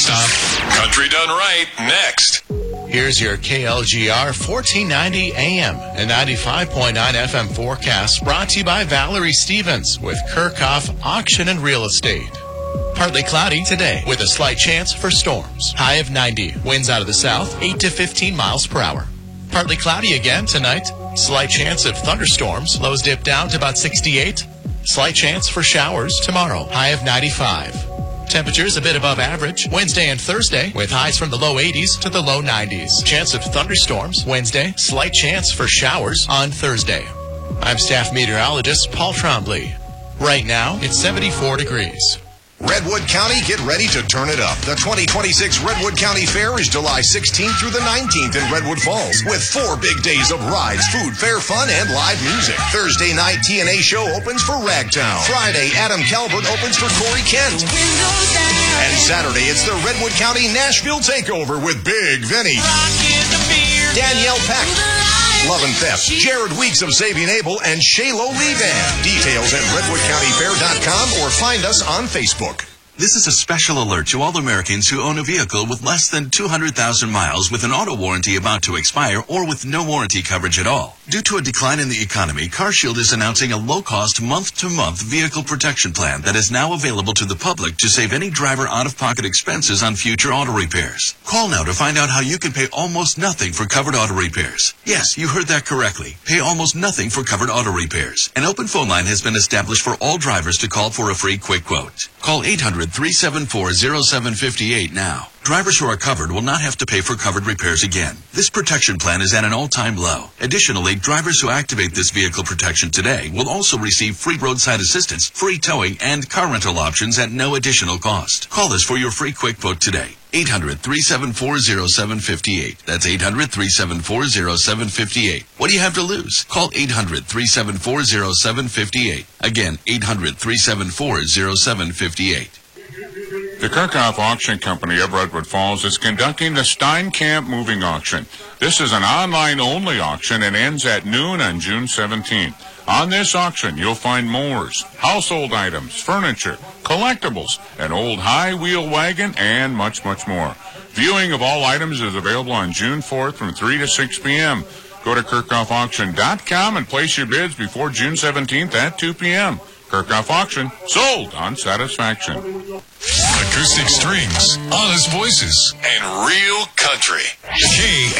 stop. Country Done Right, next. Here's your KLGR 1490 AM and 95.9 FM forecast, brought to you by Valerie Stevens with Kirchhoff Auction and Real Estate. Partly cloudy today with a slight chance for storms. High of 90. Winds out of the south, 8 to 15 miles per hour. Partly cloudy again tonight. Slight chance of thunderstorms. Lows dip down to about 68. Slight chance for showers tomorrow. High of 95. Temperatures a bit above average Wednesday and Thursday, with highs from the low 80s to the low 90s. Chance of thunderstorms Wednesday. Slight chance for showers on Thursday. I'm staff meteorologist Paul Trombley. Right now, it's 74 degrees. Redwood County, get ready to turn it up. The 2026 Redwood County Fair is July 16th through the 19th in Redwood Falls, with 4 big days of rides, food, fair, fun, and live music. Thursday night, TNA show opens for Ragtown. Friday, Adam Calvert opens for Corey Kent. And Saturday, it's the Redwood County Nashville Takeover with Big Vinny, Danielle Peck, Love and Theft, Jared Weeks of Saving Abel, and Shaylo Levan. Details at redwoodcountyfair.com or find us on Facebook. This is a special alert to all Americans who own a vehicle with less than 200,000 miles with an auto warranty about to expire or with no warranty coverage at all. Due to a decline in the economy, CarShield is announcing a low-cost month-to-month vehicle protection plan that is now available to the public to save any driver out-of-pocket expenses on future auto repairs. Call now to find out how you can pay almost nothing for covered auto repairs. Yes, you heard that correctly. Pay almost nothing for covered auto repairs. An open phone line has been established for all drivers to call for a free quick quote. Call 800-374-0758 now. Drivers who are covered will not have to pay for covered repairs again. This protection plan is at an all-time low. Additionally, drivers who activate this vehicle protection today will also receive free roadside assistance, free towing, and car rental options at no additional cost. Call us for your free quick quote today. 800-374-0758. That's 800-374-0758. What do you have to lose? Call 800-374-0758. Again, 800-374-0758. The Kirchhoff Auction Company of Redwood Falls is conducting the Steinkamp Moving Auction. This is an online-only auction and ends at noon on June 17th. On this auction, you'll find mowers, household items, furniture, collectibles, an old high-wheel wagon, and much, much more. Viewing of all items is available on June 4th from 3 to 6 p.m. Go to KirchhoffAuction.com and place your bids before June 17th at 2 p.m. Kirchhoff Auction, sold on satisfaction. Acoustic strings, honest voices, and real country.